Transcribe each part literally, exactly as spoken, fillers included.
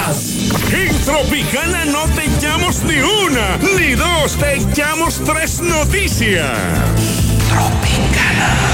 más. En Tropicana no te echamos ni una, ni dos, te echamos tres noticias. Tropicana.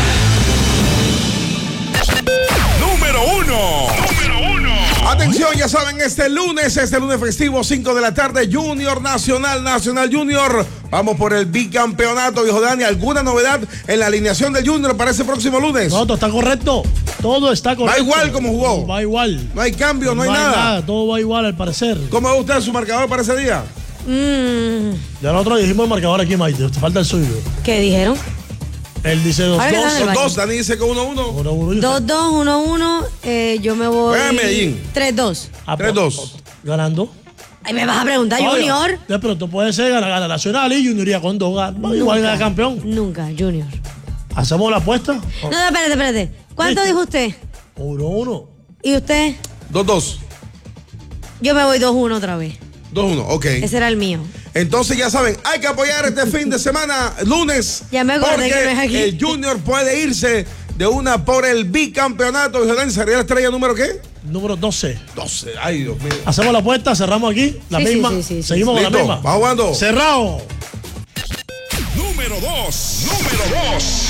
Número uno. Número uno. Atención, ya saben, este lunes, este lunes festivo, cinco de la tarde, Junior Nacional, Nacional Junior. Vamos por el bicampeonato, viejo Dani. ¿Alguna novedad en la alineación del Junior para ese próximo lunes? No, todo está correcto. Todo está correcto. Va igual como jugó. Va igual. No hay cambio, no, no hay, hay nada. nada. Todo va igual al parecer. ¿Cómo ve usted su marcador para ese día? Mm. Ya nosotros dijimos el marcador aquí, Maite. Te falta el suyo. ¿Qué dijeron? Él dice dos dos. dos dos, Dani dice que uno uno. dos dos, uno uno. Eh, yo me voy. Juega Medellín. tres dos. tres dos. Ganando. Ay, me vas a preguntar, Oye, Junior. De pronto puede ser ganar la Nacional y Junior iría con dos. Nunca, igual gana campeón. Nunca, Junior. ¿Hacemos la apuesta? No, no, espérate, espérate. ¿Cuánto ¿Viste? dijo usted? uno uno. ¿Y usted? dos dos. Yo me voy dos uno otra vez. dos uno, ok. Ese era el mío. Entonces ya saben, hay que apoyar este fin de semana, lunes. Ya me acordé porque que no es aquí. el Junior puede irse de una por el bicampeonato. Viejo Dani, ¿sería la estrella número qué? Número doce. doce, ay Dios mío. Hacemos la apuesta, cerramos aquí. La Sí, misma. sí, sí, sí, sí. Seguimos con la Listo, misma. vamos jugando. Cerrado. Número dos. Número dos.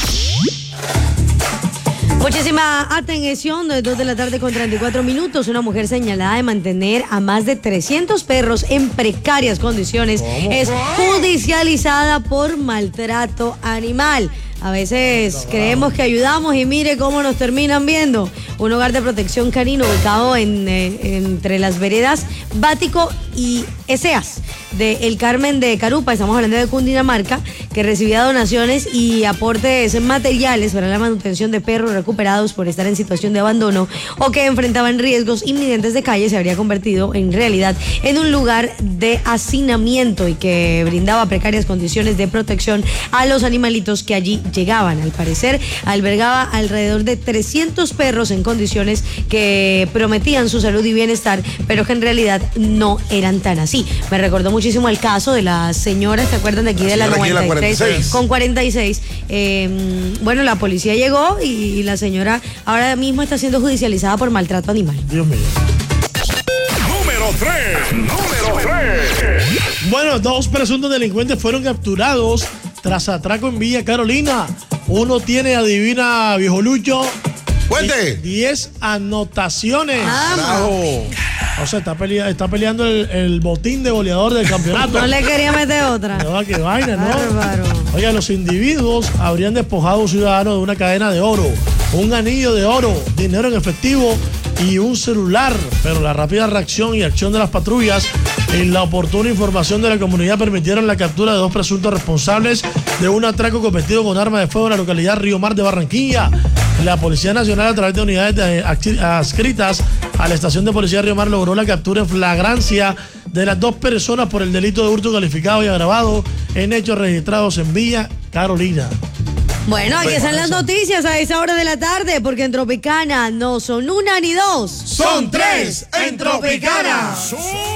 Muchísima atención, de dos de la tarde con treinta y cuatro minutos, una mujer señalada de mantener a más de trescientos perros en precarias condiciones es judicializada por maltrato animal. A veces creemos que ayudamos y mire cómo nos terminan viendo. Un hogar de protección canino ubicado en, eh, entre las veredas Bático y Eseas de El Carmen de Carupa, estamos hablando de Cundinamarca, que recibía donaciones y aportes materiales para la manutención de perros recuperados por estar en situación de abandono o que enfrentaban riesgos inminentes de calle, se habría convertido en realidad en un lugar de hacinamiento y que brindaba precarias condiciones de protección a los animalitos que allí llegaban. Al parecer, albergaba alrededor de trescientos perros en condiciones que prometían su salud y bienestar, pero que en realidad no eran tan así. Me recordó muchísimo el caso de la señora, ¿se acuerdan de aquí de la noventa y tres con cuarenta y seis? Eh, bueno, la policía llegó y, y la señora ahora mismo está siendo judicializada por maltrato animal. Dios mío. Número tres. Número tres. Bueno, dos presuntos delincuentes fueron capturados tras atraco en Villa Carolina. Uno tiene, adivina, viejo Lucho, Cuente. diez anotaciones. Carajo. O sea, está, pelea, está peleando el, el botín de goleador del campeonato. No le quería meter otra. No, qué vaina, ¿no? Bárbaro. Oiga, los individuos habrían despojado a un ciudadano de una cadena de oro, un anillo de oro, dinero en efectivo y un celular. Pero la rápida reacción y acción de las patrullas y la oportuna información de la comunidad permitieron la captura de dos presuntos responsables de un atraco cometido con arma de fuego en la localidad Río Mar de Barranquilla. La Policía Nacional, a través de unidades de, adscritas a la estación de policía de Río Mar, logró la captura en flagrancia de las dos personas por el delito de hurto calificado y agravado en hechos registrados en Villa Carolina. Bueno, aquí están las noticias a esa hora de la tarde, porque en Tropicana no son una ni dos. Son tres en Tropicana.